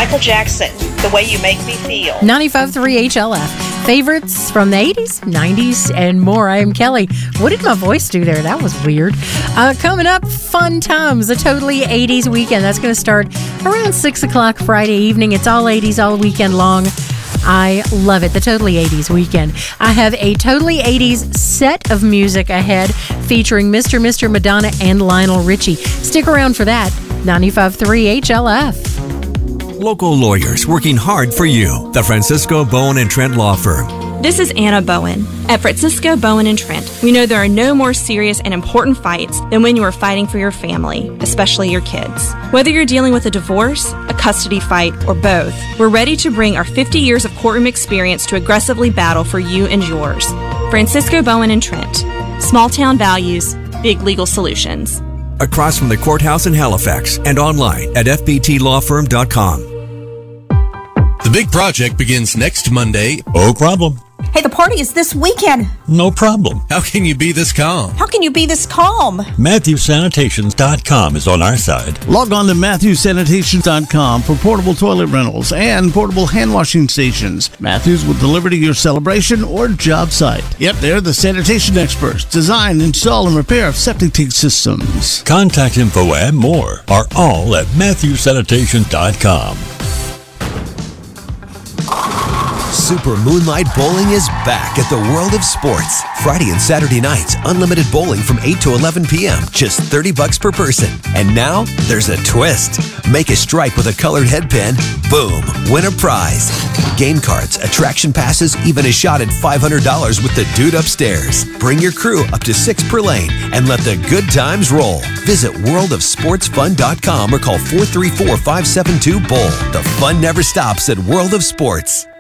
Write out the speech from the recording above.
Michael Jackson, The Way You Make Me Feel. 95.3 HLF. Favorites from the 80s, 90s, and more. I am Kelly. What did my voice do there? That was weird. Coming up, Fun Times, a totally 80s weekend. That's going to start around 6 o'clock Friday evening. It's all 80s all weekend long. I love it. The Totally 80s weekend. I have a Totally 80s set of music ahead featuring Mr. Madonna and Lionel Richie. Stick around for that. 95.3 HLF. Local lawyers working hard for you. The Francisco Bowen and Trent Law Firm. This is Anna Bowen. At Francisco Bowen and Trent, we know there are no more serious and important fights than when you are fighting for your family, especially your kids. Whether you're dealing with a divorce, a custody fight, or both, we're ready to bring our 50 years of courtroom experience to aggressively battle for you and yours. Francisco Bowen and Trent. Small town values, big legal solutions. Across from the courthouse in Halifax and online at fbtlawfirm.com. The big project begins next Monday. No problem. Hey, the party is this weekend. No problem. How can you be this calm? How can you be this calm? MatthewSanitations.com is on our side. Log on to MatthewSanitations.com for portable toilet rentals and portable hand washing stations. Matthews will deliver to your celebration or job site. Yep, they're the sanitation experts. Design, install, and repair of septic tank systems. Contact info and more are all at MatthewSanitations.com. Super Moonlight Bowling is back at the World of Sports. Friday and Saturday nights, unlimited bowling from 8 to 11 p.m., just $30 per person. And now, there's a twist. Make a strike with a colored headpin, boom, win a prize. Game cards, attraction passes, even a shot at $500 with the dude upstairs. Bring your crew up to 6 per lane and let the good times roll. Visit worldofsportsfun.com or call 434-572-BOWL. The fun never stops at World of Sports.